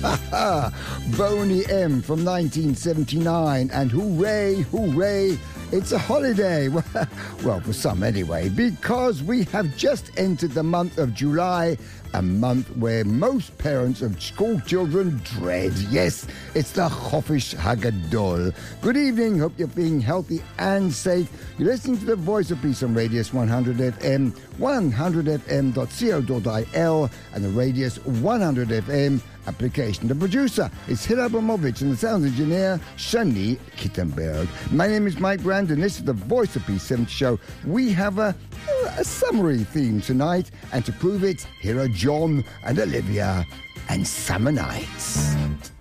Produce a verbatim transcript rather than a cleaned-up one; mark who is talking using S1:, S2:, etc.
S1: Boney M from nineteen seventy-nine, and hooray, hooray, it's a holiday. Well, for some anyway, because we have just entered the month of July, a month where most parents of school children dread. Yes, it's the Chofish Hagadol. Good evening, hope you're being healthy and safe. You're listening to the Voice of Peace on Radius one hundred F M, one hundred F M dot co dot I L, and the Radius one hundred F M application. The producer is Hira Abramovich and the sound engineer, Shani Kittenberg. My name is Mike Brand, and this is the Voice of Peace seventh show. We have a, a summary theme tonight, and to prove it, here are John and Olivia and Summer Nights.